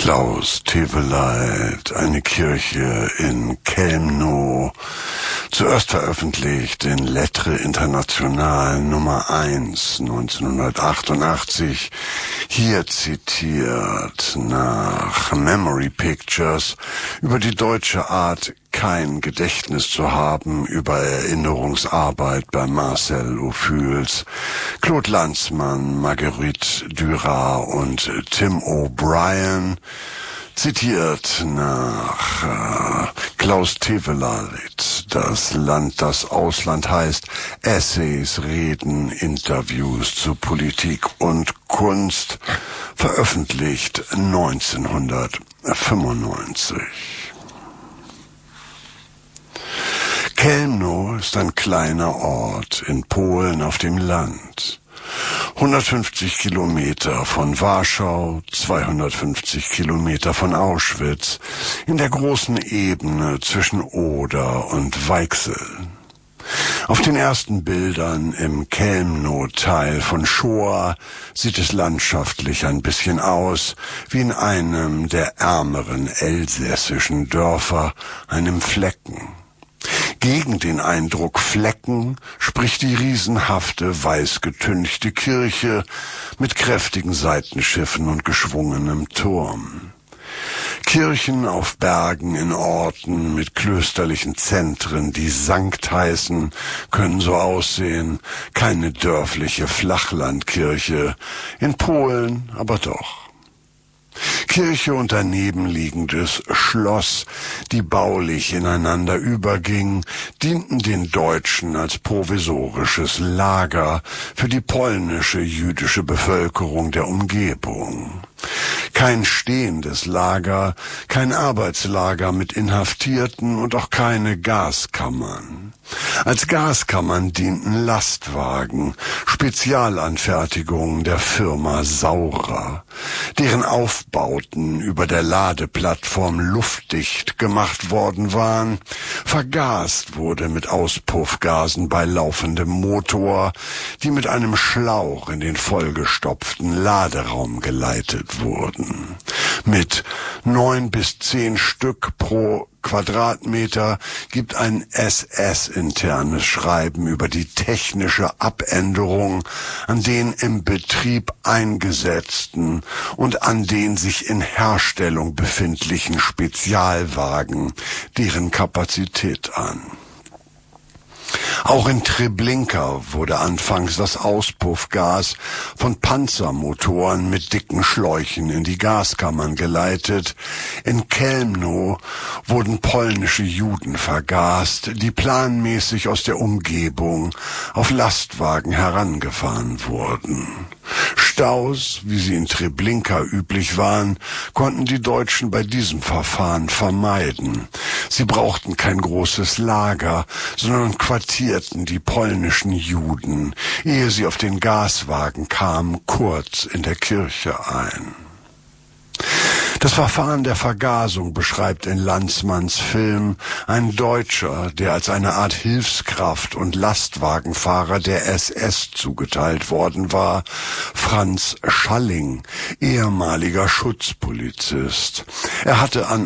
Klaus Teweleit, eine Kirche in Chełmno, zuerst veröffentlicht in Lettres Internationales Nummer 1 1988, hier zitiert nach Memory Pictures über die deutsche Art, kein Gedächtnis zu haben, über Erinnerungsarbeit bei Marcel Ophuls, Claude Lanzmann, Marguerite Duras und Tim O'Brien, zitiert nach Klaus Teweleit, das Land, das Ausland heißt, Essays, Reden, Interviews zu Politik und Kunst, veröffentlicht 1995. Chełmno ist ein kleiner Ort in Polen auf dem Land. 150 Kilometer von Warschau, 250 Kilometer von Auschwitz, in der großen Ebene zwischen Oder und Weichsel. Auf den ersten Bildern im Chełmno-Teil von Shoah sieht es landschaftlich ein bisschen aus wie in einem der ärmeren elsässischen Dörfer, einem Flecken. Gegen den Eindruck Flecken spricht die riesenhafte, weiß getünchte Kirche mit kräftigen Seitenschiffen und geschwungenem Turm. Kirchen auf Bergen in Orten mit klösterlichen Zentren, die Sankt heißen, können so aussehen, keine dörfliche Flachlandkirche, in Polen aber doch. Kirche und daneben liegendes Schloss, die baulich ineinander übergingen, dienten den Deutschen als provisorisches Lager für die polnische jüdische Bevölkerung der Umgebung. Kein stehendes Lager, kein Arbeitslager mit Inhaftierten und auch keine Gaskammern. Als Gaskammern dienten Lastwagen, Spezialanfertigungen der Firma Saurer, deren Aufbauten über der Ladeplattform luftdicht gemacht worden waren. Vergast wurde mit Auspuffgasen bei laufendem Motor, die mit einem Schlauch in den vollgestopften Laderaum geleitet wurden. Mit 9 bis 10 Stück pro Quadratmeter gibt ein SS-internes Schreiben über die technische Abänderung an den im Betrieb eingesetzten und an den sich in Herstellung befindlichen Spezialwagen deren Kapazität an. Auch in Treblinka wurde anfangs das Auspuffgas von Panzermotoren mit dicken Schläuchen in die Gaskammern geleitet. In Chełmno wurden polnische Juden vergast, die planmäßig aus der Umgebung auf Lastwagen herangefahren wurden. Staus, wie sie in Treblinka üblich waren, konnten die Deutschen bei diesem Verfahren vermeiden. Sie brauchten kein großes Lager, sondern quartierten die polnischen Juden, ehe sie auf den Gaswagen kamen, kurz in der Kirche ein. Das Verfahren der Vergasung beschreibt in Lanzmanns Film ein Deutscher, der als eine Art Hilfskraft und Lastwagenfahrer der SS zugeteilt worden war, Franz Schalling, ehemaliger Schutzpolizist. Er hatte an